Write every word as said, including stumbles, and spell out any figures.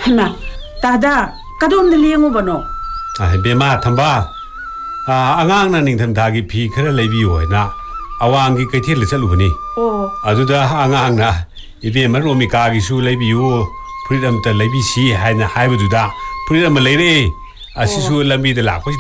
มาตาดากระดมเลี้ยงอุบโนอ่าเบมาทำบ้าอ่าอ่างนั่นนิ่งทำทากิพีแค่เลยวิวนะอาวางกิกที่เหลือสรุปนี่โอ้อาจุดาอ่างนะอีเบมารวมมีกากิสูเลยวิวพฤติกรรมแต่เลยวิสีให้นะให้บุตรดาพฤติกรรมเลยอาศิสูลมีเดลัก